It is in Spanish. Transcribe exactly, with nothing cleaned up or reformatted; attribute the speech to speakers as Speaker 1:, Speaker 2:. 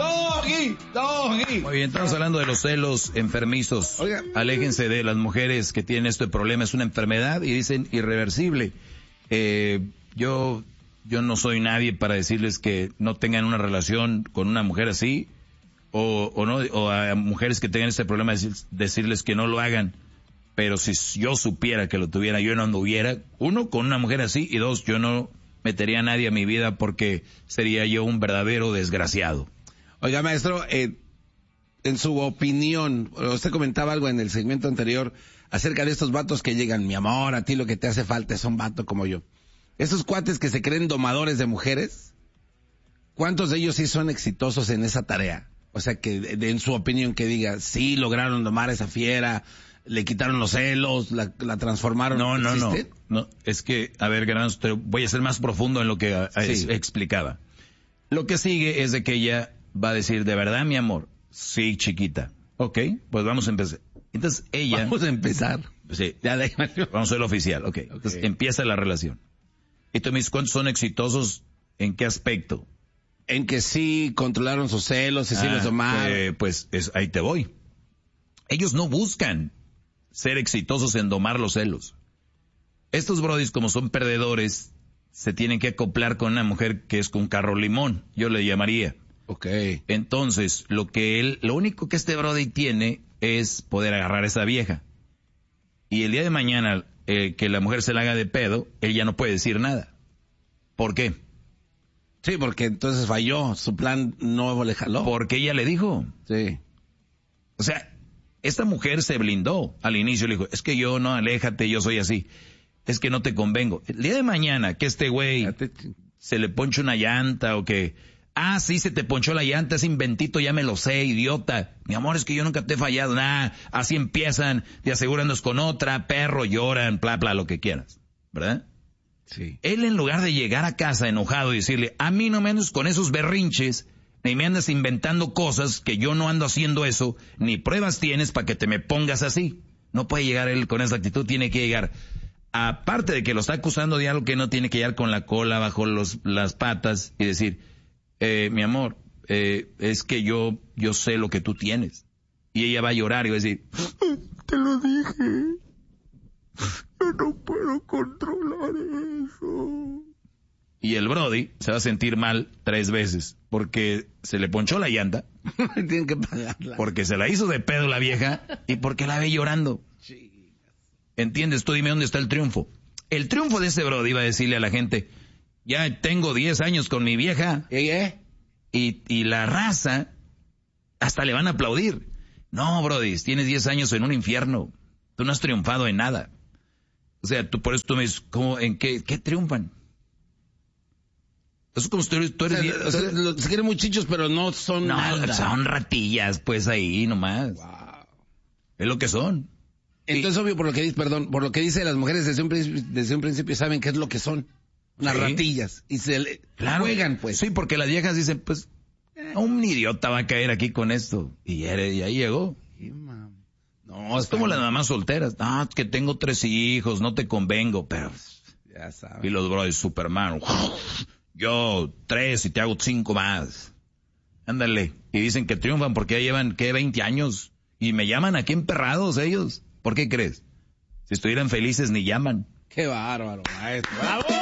Speaker 1: Doggy, doggy.
Speaker 2: Muy bien, estamos hablando de los celos enfermizos. Oiga. Aléjense de las mujeres que tienen este problema. Es una enfermedad y dicen irreversible. Eh, yo, yo no soy nadie para decirles que no tengan una relación con una mujer así. O, o no, o a mujeres que tengan este problema decir, decirles que no lo hagan. Pero si yo supiera que lo tuviera, yo no anduviera, uno, con una mujer así, y dos, yo no metería a nadie a mi vida porque sería yo un verdadero desgraciado.
Speaker 1: Oiga, maestro, eh, en su opinión, usted comentaba algo en el segmento anterior acerca de estos vatos que llegan, mi amor, a ti lo que te hace falta es un vato como yo. Esos cuates que se creen domadores de mujeres, ¿cuántos de ellos sí son exitosos en esa tarea? O sea, que de, de, en su opinión que diga, sí lograron domar a esa fiera, le quitaron los celos, la, la transformaron.
Speaker 2: No, no, no, no. Es que, a ver, Granos, te voy a ser más profundo en lo que a, a, sí. explicaba. Lo que sigue es de que ella va a decir, ¿de verdad, mi amor? Sí, chiquita. Ok, pues vamos a empezar. Entonces ella...
Speaker 1: Vamos a empezar.
Speaker 2: Sí, ya déjame. Vamos a ser oficial, ok. okay. Entonces empieza la relación. Y tú me dices, ¿cuántos son exitosos? ¿En qué aspecto?
Speaker 1: En que sí controlaron sus celos y ah, sí los domaron.
Speaker 2: Eh, pues es, ahí te voy. Ellos no buscan ser exitosos en domar los celos. Estos brodis, como son perdedores, se tienen que acoplar con una mujer que es con carro limón, yo le llamaría.
Speaker 1: Okay.
Speaker 2: Entonces, lo que él, lo único que este brody tiene es poder agarrar a esa vieja. Y el día de mañana, eh, que la mujer se la haga de pedo, él ya no puede decir nada. ¿Por qué?
Speaker 1: Sí, porque entonces falló, su plan no le jaló.
Speaker 2: Porque ella le dijo.
Speaker 1: Sí.
Speaker 2: O sea, esta mujer se blindó al inicio, le dijo, es que yo no, aléjate, yo soy así. Es que no te convengo. El día de mañana que este güey se le ponche una llanta o que, ah, sí, se te ponchó la llanta, ese inventito, ya me lo sé, idiota. Mi amor, es que yo nunca te he fallado, nada. Así empiezan, te asegurandos con otra, perro, lloran, bla, bla, lo que quieras. ¿Verdad?
Speaker 1: Sí.
Speaker 2: Él, en lugar de llegar a casa enojado y decirle, a mí no me andes con esos berrinches, ni me andas inventando cosas que yo no ando haciendo eso, ni pruebas tienes para que te me pongas así. No puede llegar él con esa actitud, tiene que llegar, aparte de que lo está acusando de algo que no tiene que llegar con la cola bajo los, las patas y decir, eh, mi amor, eh, es que yo, yo sé lo que tú tienes. Y ella va a llorar y va a decir, te lo dije, yo no puedo controlar eso. Y el brody se va a sentir mal tres veces, porque se le ponchó la llanta,
Speaker 1: tienen que pagarla,
Speaker 2: porque se la hizo de pedo la vieja y porque la ve llorando. ¿Entiendes? Tú dime dónde está el triunfo. El triunfo de ese brody iba a decirle a la gente, ya tengo diez años con mi vieja,
Speaker 1: ¿eh?
Speaker 2: y, y la raza hasta le van a aplaudir. No, brody, tienes diez años en un infierno, tú no has triunfado en nada. O sea, tú por eso tú me dices, ¿cómo, en qué, qué triunfan? Eso es como si tú eres... Tú eres
Speaker 1: o sea, o sea, o sea, se quieren muchachos, pero no son
Speaker 2: no,
Speaker 1: nada.
Speaker 2: Son ratillas, pues ahí nomás. Wow. Es lo que son.
Speaker 1: Entonces, y, obvio, por lo que dice, perdón, por lo que dice las mujeres desde un principio, desde un principio saben qué es lo que son. Unas sí. ratillas. Y se le
Speaker 2: claro.
Speaker 1: juegan, pues.
Speaker 2: Sí, porque las viejas dicen, pues, eh, un idiota va a caer aquí con esto. Y, eres, y ahí llegó.
Speaker 1: Sí, mam.
Speaker 2: No, es como las mamás solteras. Ah, que tengo tres hijos, no te convengo, pero...
Speaker 1: Ya sabes.
Speaker 2: Y los brothers, Superman, yo tres y te hago cinco más. Ándale. Y dicen que triunfan porque ya llevan, ¿qué? veinte años. Y me llaman aquí emperrados ellos. ¿Por qué crees? Si estuvieran felices ni llaman.
Speaker 1: Qué bárbaro, maestro. ¡Bravo!